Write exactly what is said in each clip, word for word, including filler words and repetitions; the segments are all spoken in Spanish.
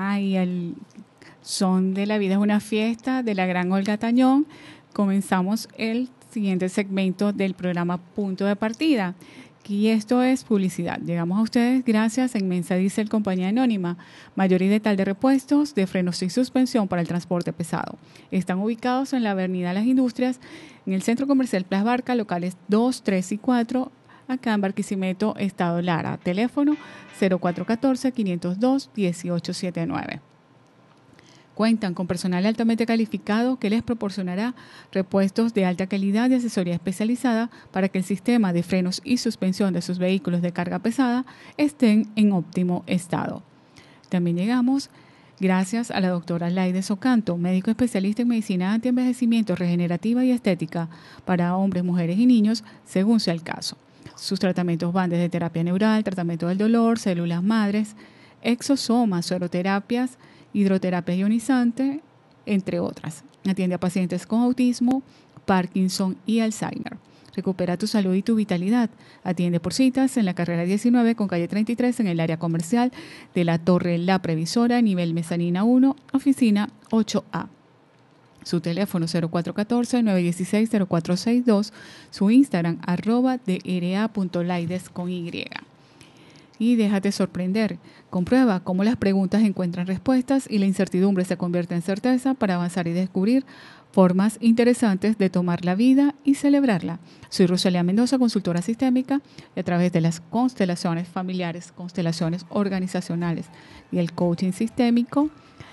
Ya, y el son de la vida es una fiesta de la gran Olga Tañón. Comenzamos el siguiente segmento del programa Punto de Partida. Y esto es publicidad. Llegamos a ustedes gracias a Inmensa Diesel Compañía Anónima, mayor y detal de repuestos de frenos y suspensión para el transporte pesado. Están ubicados en la Avenida Las Industrias, en el Centro Comercial Plaza Barca, locales dos, tres y cuatro, acá en Barquisimeto, Estado Lara. Teléfono cero cuatro uno cuatro, cinco cero dos, uno ocho siete nueve. Cuentan con personal altamente calificado que les proporcionará repuestos de alta calidad y asesoría especializada para que el sistema de frenos y suspensión de sus vehículos de carga pesada estén en óptimo estado. También llegamos gracias a la doctora Laides Ocanto, médico especialista en medicina antienvejecimiento, regenerativa y estética para hombres, mujeres y niños, según sea el caso. Sus tratamientos van desde terapia neural, tratamiento del dolor, células madres, exosomas, sueroterapias, hidroterapia ionizante, entre otras. Atiende a pacientes con autismo, Parkinson y Alzheimer. Recupera tu salud y tu vitalidad. Atiende por citas en la carrera diecinueve con calle treinta y tres en el área comercial de la Torre La Previsora, nivel Mezanina uno, oficina ocho A. Su teléfono cero cuatro uno cuatro, nueve uno seis, cero cuatro seis dos. Su Instagram arroba dra.laides con Y. Y déjate sorprender. Comprueba cómo las preguntas encuentran respuestas y la incertidumbre se convierte en certeza para avanzar y descubrir formas interesantes de tomar la vida y celebrarla. Soy Rosalía Mendoza, consultora sistémica, y a través de las constelaciones familiares, constelaciones organizacionales y el coaching sistémico,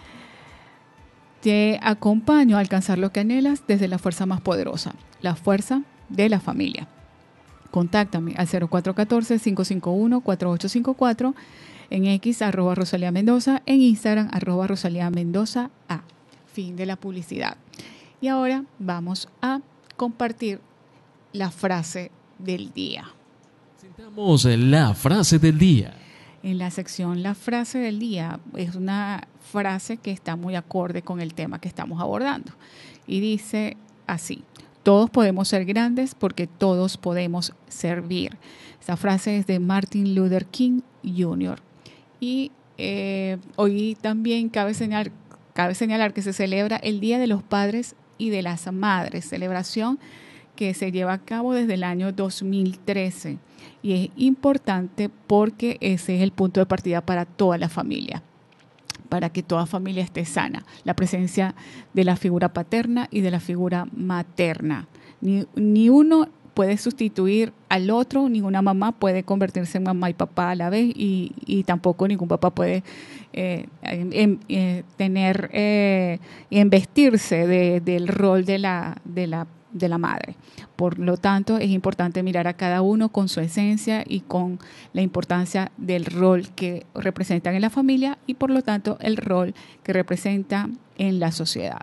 te acompaño a alcanzar lo que anhelas desde la fuerza más poderosa, la fuerza de la familia. Contáctame al cero cuatro uno cuatro, cinco cinco uno, cuatro ocho cinco cuatro, en X, arroba Rosalía Mendoza, en Instagram, arroba Rosalía Mendoza A. Fin de la publicidad. Y ahora vamos a compartir la frase del día. Presentamos la frase del día. En la sección La frase del día es una frase que está muy acorde con el tema que estamos abordando. Y dice así: todos podemos ser grandes porque todos podemos servir. Esta frase es de Martin Luther King junior Y eh, hoy también cabe señalar, cabe señalar que se celebra el Día de los Padres y de las Madres, celebración que se lleva a cabo desde el año dos mil trece. Y es importante porque ese es el punto de partida para toda la familia, para que toda familia esté sana. La presencia de la figura paterna y de la figura materna. Ni, ni uno puede sustituir al otro, ninguna mamá puede convertirse en mamá y papá a la vez, y, y tampoco ningún papá puede eh, en, en, tener, eh, investirse de, del rol de la, de la de la madre. Por lo tanto, es importante mirar a cada uno con su esencia y con la importancia del rol que representan en la familia y, por lo tanto, el rol que representa en la sociedad.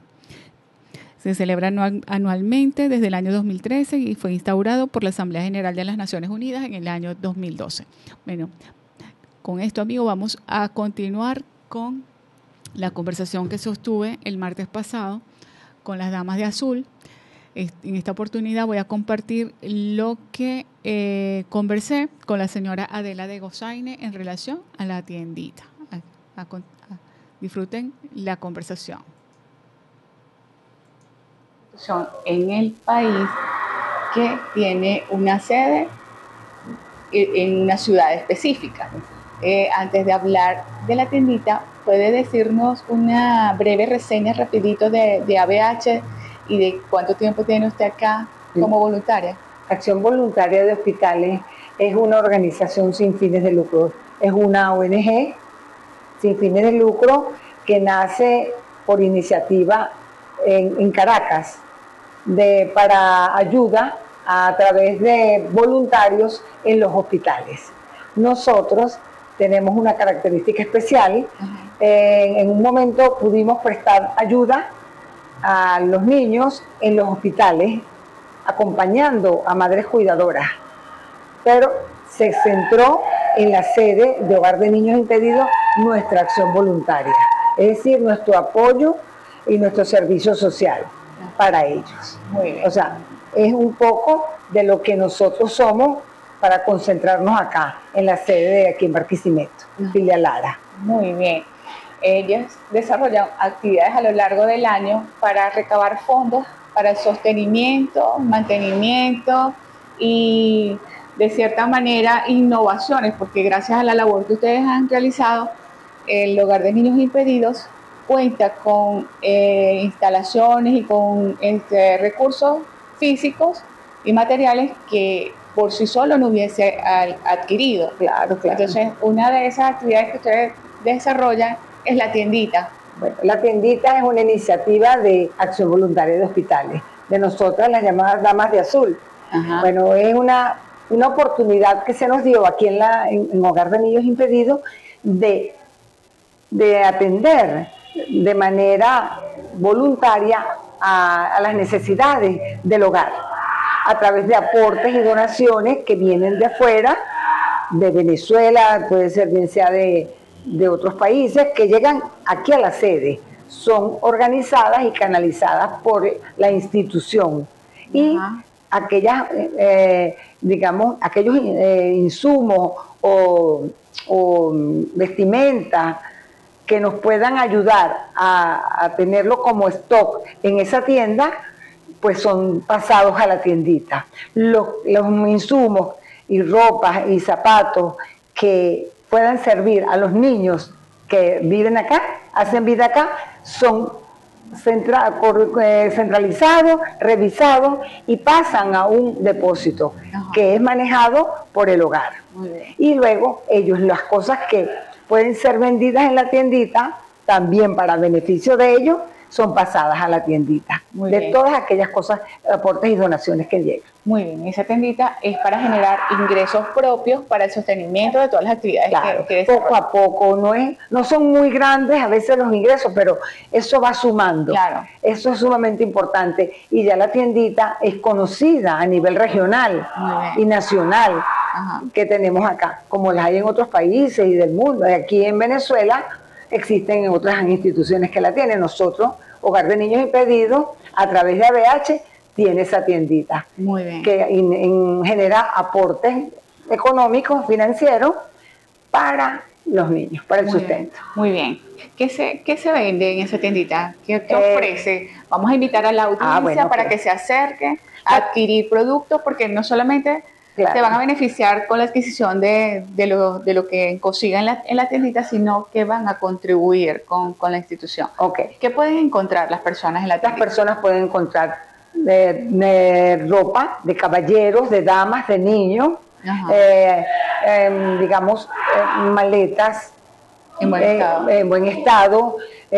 Se celebra anual, anualmente desde el año dos mil trece y fue instaurado por la Asamblea General de las Naciones Unidas en el año dos mil doce. Bueno, con esto, amigos, vamos a continuar con la conversación que sostuve el martes pasado con las Damas de Azul. En esta oportunidad voy a compartir lo que eh, conversé con la señora Adela de Gozaine en relación a la tiendita. A, a, a, disfruten la conversación. En el país que tiene una sede en una ciudad específica. Eh, antes de hablar de la tiendita, ¿puede decirnos una breve reseña rapidito de, de A B H y de cuánto tiempo tiene usted acá como voluntaria? Acción Voluntaria de Hospitales es una organización sin fines de lucro. Es una O N G sin fines de lucro que nace por iniciativa en, en Caracas de, para ayuda a través de voluntarios en los hospitales. Nosotros tenemos una característica especial. Eh, en un momento pudimos prestar ayuda a los niños en los hospitales, acompañando a madres cuidadoras, pero se centró en la sede de Hogar de Niños Impedidos nuestra acción voluntaria, es decir, nuestro apoyo y nuestro servicio social para ellos. Muy bien. O sea, es un poco de lo que nosotros somos para concentrarnos acá, en la sede de aquí en Barquisimeto, uh-huh. Villa Lara. Muy bien. ellos desarrollan actividades a lo largo del año para recabar fondos para el sostenimiento, mantenimiento y de cierta manera innovaciones, porque gracias a la labor que ustedes han realizado, el Hogar de Niños Impedidos cuenta con eh, instalaciones y con este, recursos físicos y materiales que por sí solo no hubiese adquirido. Claro, claro. Entonces, una de esas actividades que ustedes desarrollan es la tiendita. Bueno, la tiendita es una iniciativa de acción voluntaria de hospitales, de nosotras las llamadas Damas de Azul. Ajá. Bueno, es una, una oportunidad que se nos dio aquí en, la, en, en Hogar de Niños Impedidos de, de atender de manera voluntaria a, a las necesidades del hogar, a través de aportes y donaciones que vienen de afuera, de Venezuela, puede ser bien sea de... de otros países, que llegan aquí a la sede, son organizadas y canalizadas por la institución. Y Ajá. aquellas, eh, digamos, aquellos eh, insumos o, o vestimentas que nos puedan ayudar a, a tenerlo como stock en esa tienda, pues son pasados a la tiendita. Los, los insumos y ropas y zapatos que puedan servir a los niños que viven acá, hacen vida acá, son centra, eh, centralizados, revisados y pasan a un depósito Ajá. que es manejado por el hogar. Y luego ellos, las cosas que pueden ser vendidas en la tiendita, también para beneficio de ellos, son pasadas a la tiendita. Muy de bien. Todas aquellas cosas, aportes y donaciones que llegan. Muy bien, esa tiendita es para generar ingresos propios para el sostenimiento de todas las actividades claro, que, que poco a poco, no, es, no son muy grandes a veces los ingresos, pero eso va sumando. Claro. Eso es sumamente importante. Y ya la tiendita es conocida a nivel regional y nacional Ajá. que tenemos acá, como las hay en otros países y del mundo. Aquí en Venezuela existen otras instituciones que la tienen. Nosotros, Hogar de Niños Impedidos, a través de A B H, tiene esa tiendita. Muy bien. Que in, in, genera aportes económicos, financieros, para los niños, para el Muy sustento. Bien. Muy bien. ¿Qué se, qué se vende en esa tiendita? ¿Qué, qué eh, ofrece? Vamos a invitar a la audiencia ah, bueno, para okay. que se acerque a adquirir productos, porque no solamente... Claro. Se van a beneficiar con la adquisición de, de, lo, de lo que consigan en la, en la tiendita, sino que van a contribuir con, con la institución. Okay. ¿Qué pueden encontrar las personas en la tiendita? Las personas pueden encontrar de, de ropa de caballeros, de damas, de niños, eh, eh, digamos, eh, maletas en buen eh, estado, en buen estado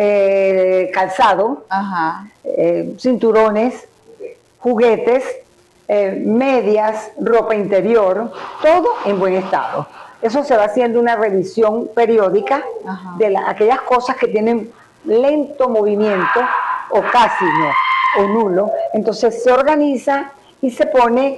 eh, calzado, Ajá. Eh, cinturones, juguetes, Eh, medias, ropa interior, todo en buen estado. Eso se va haciendo una revisión periódica Ajá. de la, aquellas cosas que tienen lento movimiento o casi no, o nulo. Entonces se organiza y se pone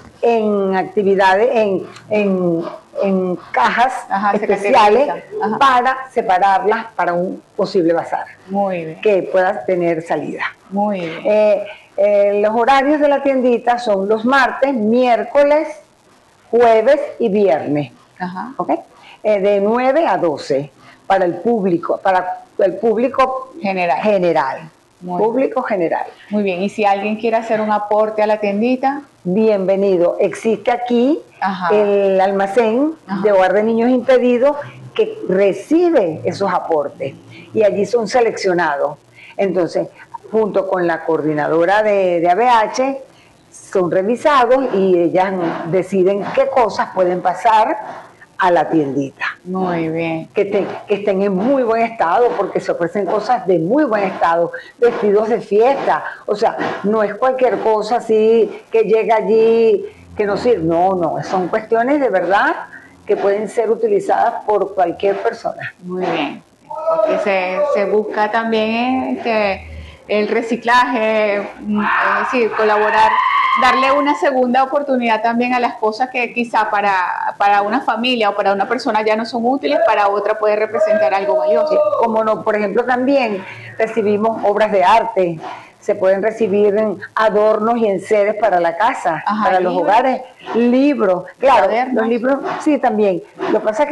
en actividades, en, en, en cajas Ajá, especiales para separarlas para un posible bazar. Muy bien. Que pueda tener salida. Muy bien. Eh, Eh, los horarios de la tiendita son los martes, miércoles, jueves y viernes. Ajá. ¿Okay? Eh, de nueve a doce para el público, para el público general. general. Muy público bien. general. Muy bien. ¿Y si alguien quiere hacer un aporte a la tiendita? Bienvenido. Existe aquí Ajá. el almacén Ajá. de Hogar de Niños Impedidos que recibe esos aportes y allí son seleccionados. Entonces, junto con la coordinadora de, de A B H, son revisados y ellas deciden qué cosas pueden pasar a la tiendita. Muy bien. Que, te, que estén en muy buen estado, porque se ofrecen cosas de muy buen estado, vestidos de fiesta, o sea, no es cualquier cosa así que llega allí que no sirve, no, no, son cuestiones de verdad que pueden ser utilizadas por cualquier persona. Muy bien, porque se, se busca también este el reciclaje, es decir, colaborar, darle una segunda oportunidad también a las cosas que quizá para, para una familia o para una persona ya no son útiles, para otra puede representar algo valioso. Sí, como no, por ejemplo, también recibimos obras de arte, se pueden recibir adornos y enseres para la casa, Ajá, para los libros. hogares, libros, claro, los libros, sí, también. Lo que pasa es que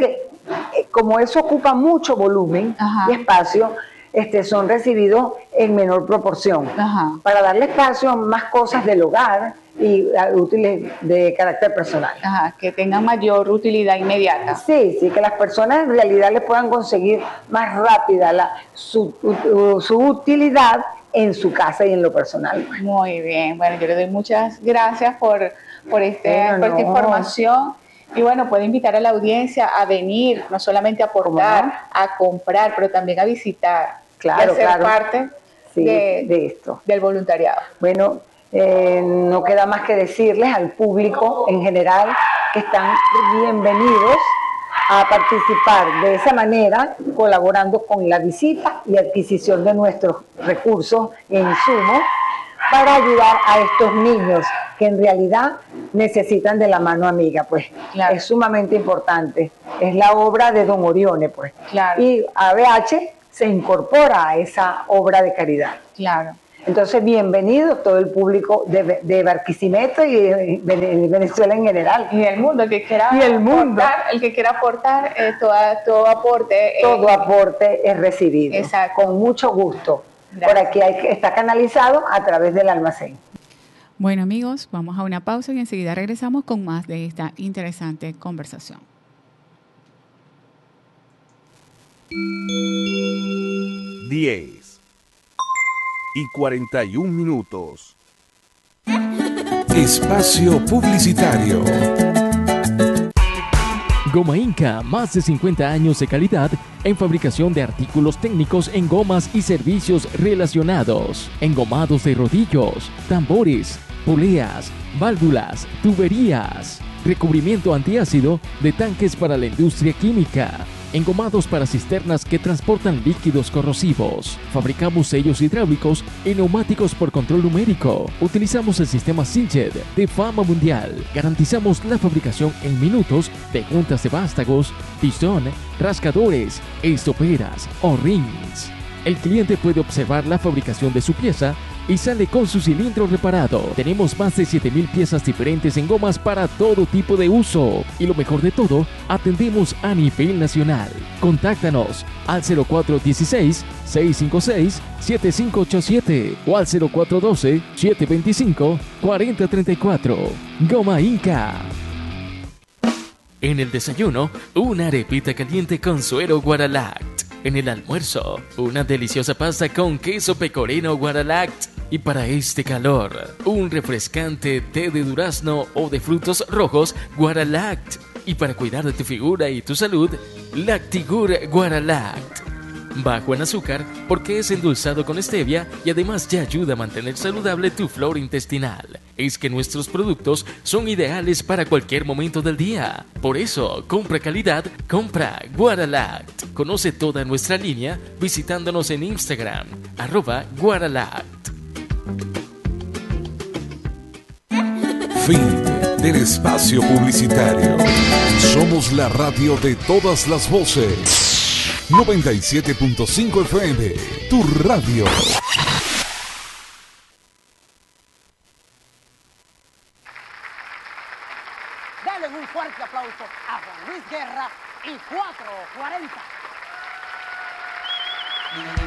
eh, como eso ocupa mucho volumen Ajá. y espacio, este, son recibidos en menor proporción. Ajá. Para darle espacio a más cosas del hogar y uh, útiles de carácter personal. Ajá, que tengan mayor utilidad inmediata. Sí, sí, que las personas en realidad le puedan conseguir más rápida la, su, uh, su utilidad en su casa y en lo personal. Muy bien, bueno, yo le doy muchas gracias por, por, este, Bueno, por esta no. información. Y bueno, puedo invitar a la audiencia a venir, no solamente a aportar, no? a comprar, pero también a visitar Claro, y a ser claro. parte Sí, de, de esto. del voluntariado. Bueno, eh, no queda más que decirles al público en general que están bienvenidos a participar de esa manera, colaborando con la visita y adquisición de nuestros recursos e insumos para ayudar a estos niños que en realidad necesitan de la mano amiga, pues. Claro. Es sumamente importante. Es la obra de Don Orione, pues. Claro. Y A B H se incorpora a esa obra de caridad. Claro. Entonces, bienvenido todo el público de, de Barquisimeto y de, de Venezuela en general. Y el mundo, el que quiera Y el mundo. aportar, el que quiera aportar, eh, toda, todo aporte. Eh, Todo aporte es recibido. Exacto. Con mucho gusto. Gracias. Por aquí hay, está canalizado a través del almacén. Bueno, amigos, vamos a una pausa y enseguida regresamos con más de esta interesante conversación. diez y cuarenta y un minutos. Espacio publicitario. Goma Inca, más de cincuenta años de calidad en fabricación de artículos técnicos en gomas y servicios relacionados, engomados de rodillos, tambores, poleas, válvulas, tuberías, recubrimiento antiácido de tanques para la industria química, engomados para cisternas que transportan líquidos corrosivos. Fabricamos sellos hidráulicos y neumáticos por control numérico. Utilizamos el sistema Siljet de fama mundial. Garantizamos la fabricación en minutos de juntas de vástagos, pistón, rascadores, estoperas o rings. El cliente puede observar la fabricación de su pieza y sale con su cilindro reparado. Tenemos más de siete mil piezas diferentes en gomas para todo tipo de uso. Y lo mejor de todo, atendemos a nivel nacional. Contáctanos al cero cuatro uno seis, seis cinco seis, siete cinco ocho siete o al cero cuatro uno dos, siete dos cinco, cuatro cero tres cuatro. Goma Inca. En el desayuno, una arepita caliente con suero Guaralact. En el almuerzo, una deliciosa pasta con queso pecorino Guaralact. Y para este calor, un refrescante té de durazno o de frutos rojos Guaralact. Y para cuidar de tu figura y tu salud, Lactigur Guaralact. Bajo en azúcar porque es endulzado con stevia y además ya ayuda a mantener saludable tu flora intestinal. Es que nuestros productos son ideales para cualquier momento del día. Por eso, compra calidad, compra Guaralact. Conoce toda nuestra línea visitándonos en Instagram, arroba Guaralact. Fin del espacio publicitario. Somos la radio de todas las voces. noventa y siete punto cinco F M, tu radio. Dale un fuerte aplauso a Juan Luis Guerra y cuatro cuarenta.